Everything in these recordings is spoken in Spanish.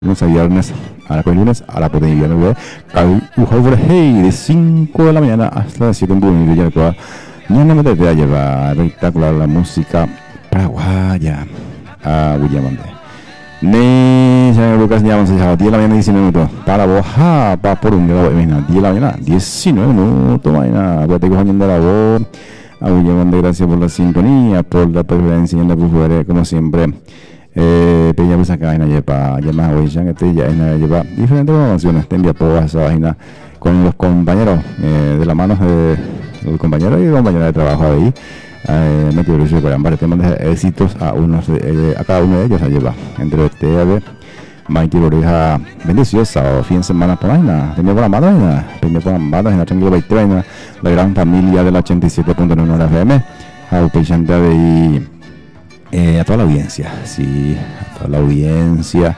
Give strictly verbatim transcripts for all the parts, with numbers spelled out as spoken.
lunes a viernes, a la lunes a la potencia viernes, güey. Cal Ujover Hey, de cinco de la mañana hasta las siete en punto. Ya que no me te a llevar espectacular la música paraguaya a William Ande. Ne, señor Lucas, ya vamos a dejar diez de la mañana, diecinueve minutos. Para vos, ja, pa por un grado, diez de la mañana, diecinueve minutos, mañana. Voy a tener que la voz. A William Ande, gracias por la sintonía, por la preferencia en la bufera, como siempre. Eh, Peña pues acá en Ayepa, llama hoy ya que ya en Ayepa diferentes informaciones, te envía por esa página con los compañeros eh, de la mano de los compañeros y compañeras de trabajo ahí. Eh, me quiero decir varios temas de éxitos a unos eh, a cada uno de ellos Ayepa, entre ustedes Maite Loreja bendición sábado fin de semana por ahí nada, tenía por la mano nada, tenía por la mano en la tranquila veinte la gran familia del ochenta y siete punto nueve F M, a Upechanta de Eh, a toda la audiencia, sí, a toda la audiencia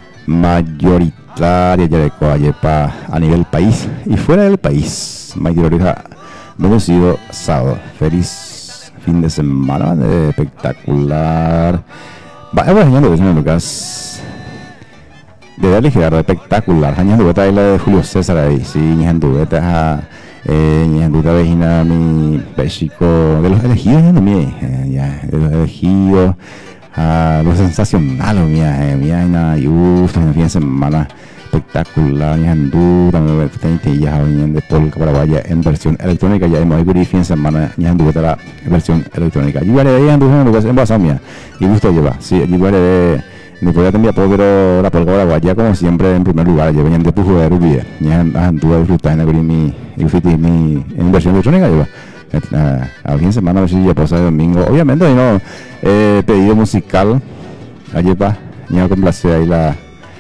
mayoritaria ya de Coayepa a nivel país y fuera del país. Mayoritaria, bendecido sábado, feliz fin de semana de espectacular. Va, a ver, señor señor Lucas, de darle girar espectacular. Años de vuelta ahí la de Julio César ahí, sí, años de vuelta Eh, y en duda vecina mi México de los elegidos ya no me eh, ya de los elegidos a lo sensacional mía eh, mía na justo en fin de semana espectacular y en duda me veinte ya venían de polka paraguaya en versión electrónica ya hemos ido fin de semana y en duda la versión electrónica yo haré en duda lo que es en base mía y gusto lleva sí yo haré me podía cambiar por pero la polka paraguaya como siempre en primer lugar yo venían de pujo de rubí y en duda disfrutar en mi y mi en versión electrónica lleva a fin de semana a ver si ya pasa el domingo obviamente y no eh, pedido musical ayer va ya complace ahí la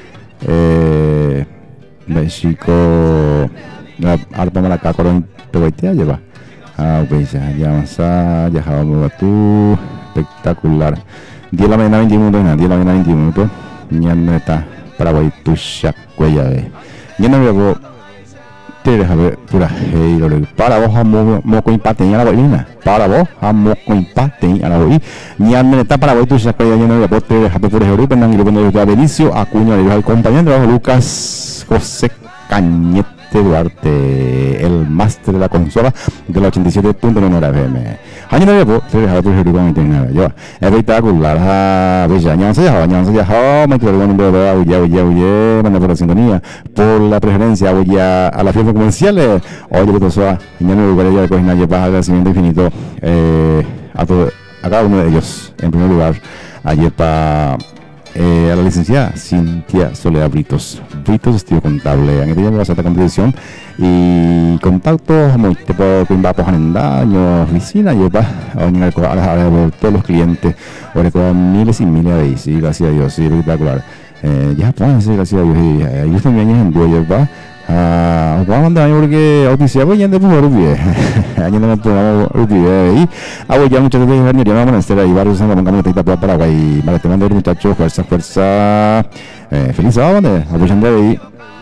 eh, México la arpa malaca corón pegoitea lleva ah pues ya ya avanza ya vamos a tu espectacular diez de la mañana veinte minutos diez de la mañana veinte minutos ya no está Paraguay tu chacuella de ya no veo te deja ver pura hey para vos a moco empate a la boina para vos a moco empate a la boina ni a está para vos tu chacuella ya no veo te deja ver pura Europa en el grupo de Benicio Acuña le al compañero Lucas José Cañete Duarte, el máster de la consola de la ochenta y siete punto nueve F M. Año de tiempo, se deja por el con internet. Yo, espectacular, ah, bella, ya no se deja, ya no se deja, me quiero con un bebé, oye, oye, oye, manda por la sintonía, por la preferencia, oye, a la fiesta comercial, oye, que todo sea, ya no lugar ya de coger nadie para agradecimiento infinito, eh, a todo, a cada uno de ellos, en primer lugar, ayer para Eh, a la licenciada Cintia Soledad Britos Britos estudio contable en este tiempo va a esta competición y contactos muy tipo con vapos años oficina y va a venir a las todos los clientes ahora con miles y miles de sí gracias a Dios sí espectacular eh, ya pues sí gracias a Dios y ahí están bien en duelo va ah vamos a mandar porque audición voy a andar por Uruguay año no me podemos Uruguay y hago ya muchas veces venir ya vamos a estar ahí varios años con camioneta para Paraguay para te mando muchachos fuerza fuerza eh, feliz sábado apoyando ahí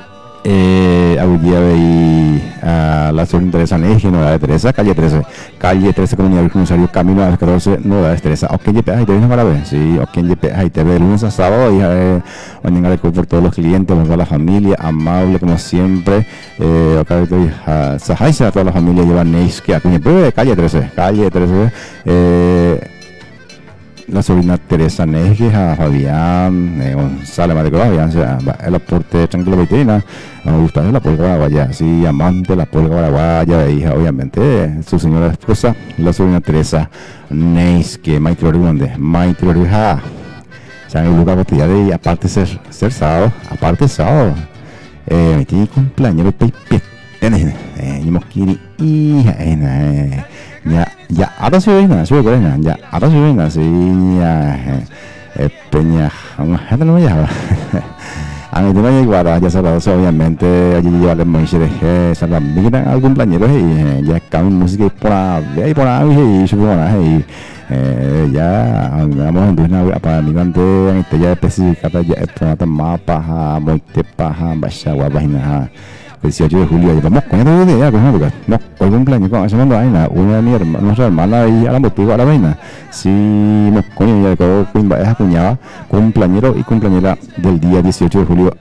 eh hago ya ahí a la zona Teresa Neje Nueva de Teresa calle trece calle trece comunidad del comisario camino a las catorce Nueva de Teresa ok ya ahí te vienes para ver sí ok ya ahí te ve de lunes a sábado y eh van a llegar por todos los clientes por toda la familia amable como siempre eh acá estoy a Sahaisa a toda la familia llevan Neis que a calle trece calle trece eh la sobrina Teresa Neje, a Fabián, eh, González, Madre Colombia, o sea, el aporte tranquilo veterina, me gusta la polca paraguaya, sí, amante de la polca paraguaya, e hija, obviamente, su señora esposa, la sobrina Teresa Neis, que Maite Loreja, Maite Loreja, o sea, en el lugar cotidiano de aparte ser, ser sábado, aparte sábado, eh, me tiene cumpleaños, el pepe, eh, y mosquiri, hija, eh, ya ya ahora sí venga sí venga ya ahora sí venga sí ya eh peña una gente no me llama a mí me llega ya sabes obviamente allí llevarle mucho de esa la mira algún compañero y ya cambia música por ahí por ahí y su por ahí eh ya vamos a una para mirante este ya específica ya es para mapa muy te paja vaya guapina dieciocho de julio, y vamos, coño, de idea, coño, porque no, hoy cumpleaños, con esa mando vaina, una de mi hermana, nuestra hermana y a la motivo a la vaina. Sí, no, coño, ya todo, es cuñada, cumpleañero y cumpleañera del día dieciocho de julio.